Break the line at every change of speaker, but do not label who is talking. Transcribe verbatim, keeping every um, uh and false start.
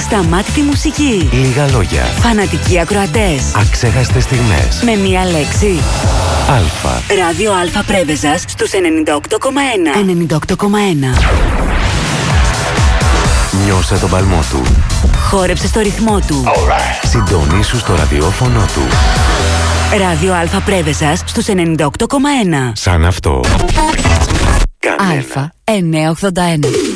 Ασταμάτητη μουσική.
Λίγα λόγια.
Φανατικοί ακροατές.
Αξέχαστες στιγμές.
Με μία λέξη.
Αλφα.
Ράδιο Αλφα Πρέβεζας στους ενενήντα οκτώ κόμμα ένα. ενενήντα οκτώ κόμμα ένα.
Νιώσε τον παλμό του.
Χόρεψε στο ρυθμό του.
Right. Συντονίσου στο ραδιόφωνο του.
Ράδιο Αλφα Πρέβεζας στους ενενήντα οκτώ κόμμα ένα.
Σαν αυτό.
Αλφα εννιακόσια ογδόντα ένα.